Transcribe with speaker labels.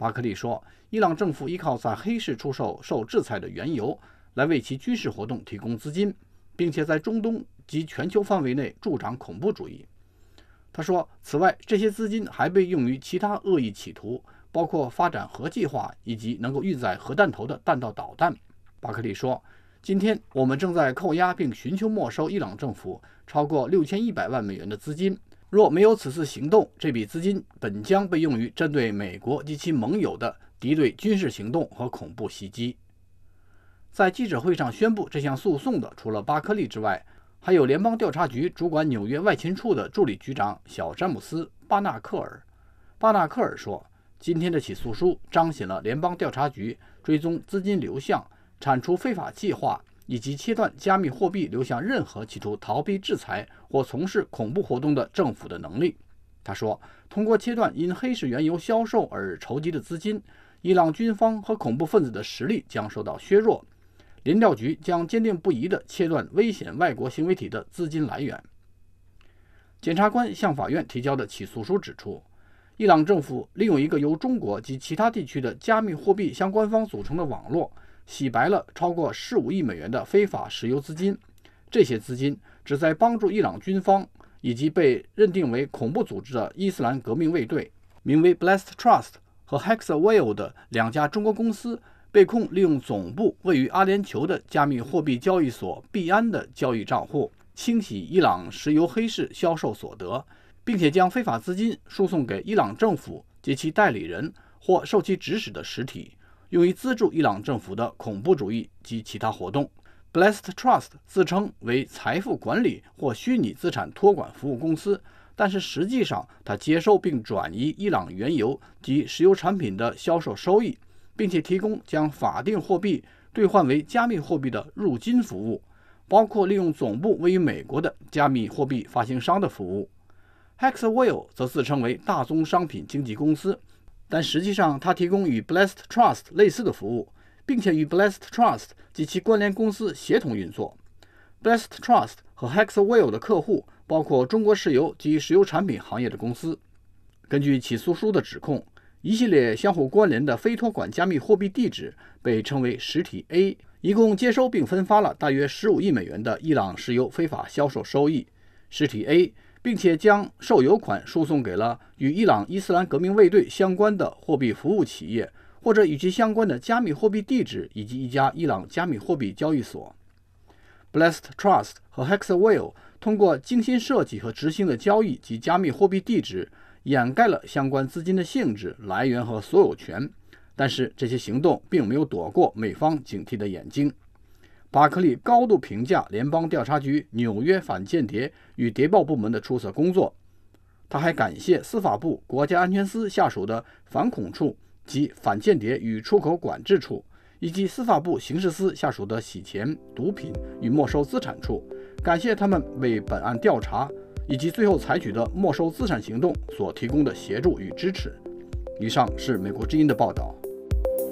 Speaker 1: 巴克利说，伊朗政府依靠在黑市出售受制裁的原油来为其军事活动提供资金，并且在中东及全球范围内助长恐怖主义。他说，此外，这些资金还被用于其他恶意企图，包括发展核计划以及能够运载核弹头的弹道导弹。巴克利说，今天我们正在扣押并寻求没收伊朗政府超过6100万美元的资金。若没有此次行动，这笔资金本将被用于针对美国及其盟友的敌对军事行动和恐怖袭击。在记者会上宣布这项诉讼的，除了巴克利之外，还有联邦调查局主管纽约外勤处的助理局长小詹姆斯·巴纳克尔。巴纳克尔说，今天的起诉书彰显了联邦调查局追踪资金流向、铲除非法计划以及切断加密货币流向任何企图逃避制裁或从事恐怖活动的政府的能力。他说，通过切断因黑市原油销售而筹集的资金，伊朗军方和恐怖分子的实力将受到削弱。联调局将坚定不移地切断危险外国行为体的资金来源。检察官向法院提交的起诉书指出，伊朗政府利用一个由中国及其他地区的加密货币相关方组成的网络，洗白了超过15亿美元的非法石油资金。这些资金旨在帮助伊朗军方以及被认定为恐怖组织的伊斯兰革命卫队。名为 Blessed Trust 和 Hexaware 的两家中国公司被控利用总部位于阿联酋的加密货币交易所币安的交易账户，清洗伊朗石油黑市销售所得，并且将非法资金输送给伊朗政府及其代理人或受其指使的实体，用于资助伊朗政府的恐怖主义及其他活动。Blessed Trust 自称为财富管理或虚拟资产托管服务公司，但是实际上它接收并转移伊朗原油及石油产品的销售收益，并且提供将法定货币兑换为加密货币的入金服务，包括利用总部位于美国的加密货币发行商的服务。Hexaware 则自称为大宗商品经纪公司，但实际上它提供与 Blessed Trust 类似的服务，并且与 Blessed Trust 及其关联公司协同运作。Blessed Trust 和 Hexaware 的客户包括中国石油及石油产品行业的公司。根据起诉书的指控，一系列相互关联的非托管加密货币地址被称为实体 A， 一共接收并分发了大约15亿美元的伊朗石油非法销售收益。实体 A 并且将受油款输送给了与伊朗伊斯兰革命卫队相关的货币服务企业，或者与其相关的加密货币地址以及一家伊朗加密货币交易所。Blessed Trust 和 Hexaware 通过精心设计和执行的交易及加密货币地址，掩盖了相关资金的性质、来源和所有权，但是这些行动并没有躲过美方警惕的眼睛。巴克利高度评价联邦调查局纽约反间谍与谍报部门的出色工作，他还感谢司法部国家安全司下属的反恐处及反间谍与出口管制处，以及司法部刑事司下属的洗钱、毒品与没收资产处，感谢他们为本案调查以及最后采取的没收资产行动所提供的协助与支持。以上是美国之音的报道。